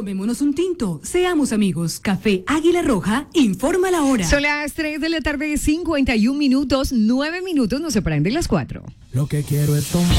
Tomémonos un tinto, seamos amigos. Café Águila Roja, informa la hora. Son las 3 de la tarde, 51 minutos, 9 minutos, nos separan de las 4. Lo que quiero es tomar.